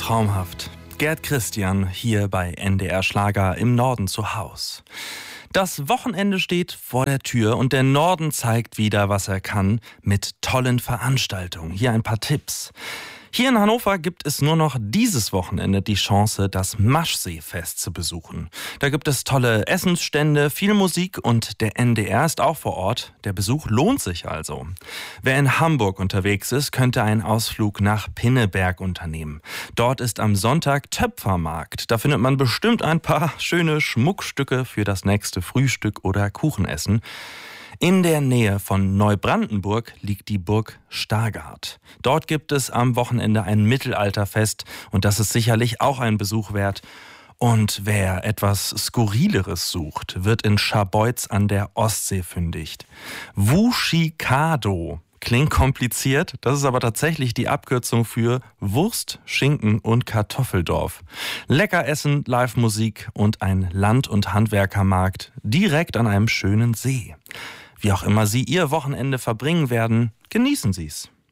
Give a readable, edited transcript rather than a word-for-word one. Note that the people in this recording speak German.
traumhaft. Gerd Christian hier bei NDR Schlager im Norden zu Haus. Das Wochenende steht vor der Tür und der Norden zeigt wieder, was er kann, mit tollen Veranstaltungen. Hier ein paar Tipps. Hier in Hannover gibt es nur noch dieses Wochenende die Chance, das Maschseefest zu besuchen. Da gibt es tolle Essensstände, viel Musik und der NDR ist auch vor Ort. Der Besuch lohnt sich also. Wer in Hamburg unterwegs ist, könnte einen Ausflug nach Pinneberg unternehmen. Dort ist am Sonntag Töpfermarkt. Da findet man bestimmt ein paar schöne Schmuckstücke für das nächste Frühstück oder Kuchenessen. In der Nähe von Neubrandenburg liegt die Burg Stargard. Dort gibt es am Wochenende ein Mittelalterfest und das ist sicherlich auch ein Besuch wert. Und wer etwas Skurrileres sucht, wird in Scharbeutz an der Ostsee fündig. Wuschikado. Klingt kompliziert, das ist aber tatsächlich die Abkürzung für Wurst, Schinken und Kartoffeldorf. Lecker Essen, Live-Musik und ein Land- und Handwerkermarkt direkt an einem schönen See. Wie auch immer Sie Ihr Wochenende verbringen werden, genießen Sie es.